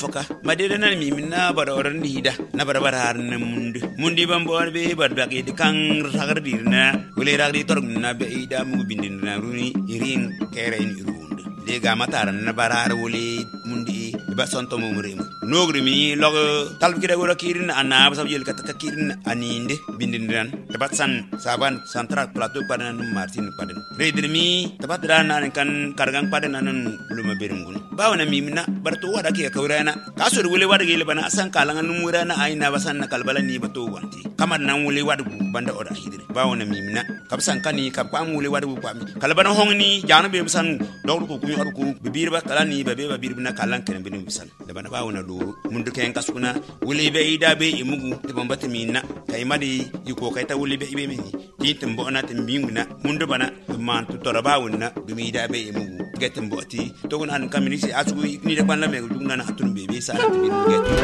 ka madede nan mi minna bara oran hida na bara har na mundi bambo be bar bagi de kan ragardirna wele ragdi torgna be ida mu bindina runi irin keren irunde lega mataran na barar wole mundi ba sonto mo murem nogri mi log talbikida wora kirin anna ba sabjel kataka kirin aninde bindindan tabatsan saban central plateau padan martin padan redmi tabadra nan kan kargang padan nan luma berungun bawna mi minna barto wada ke kawrana kasur wole wada gele bana asan kalangan numurana aina basan na kalbala ni bato wanti kamar nan wole wada banda oda hidre bawna mi minna kabsan kani kabam wole wada bu pam kalbana hongni jana be bisan dawru ko ku ko bibir ba kalani ba be babir bina kalan kan bin bisan da bana bawna do mundu ken kasuna wole be ida be imugu te bombata minna kay madi yiko kay ta wole be ibe mini tintem bo na tembinguna mundu bana man to torabawna dumi ida be imugu getem boti to gon an kamini si asgu ni de ban la me dugna na hatun be be sa bin get